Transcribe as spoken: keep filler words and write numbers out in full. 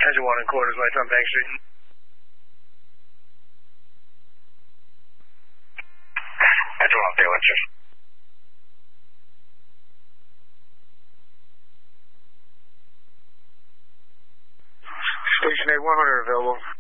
Engine one in quarters, lights on Bank Street. Engine one, okay, Winchester. Station eight one hundred available.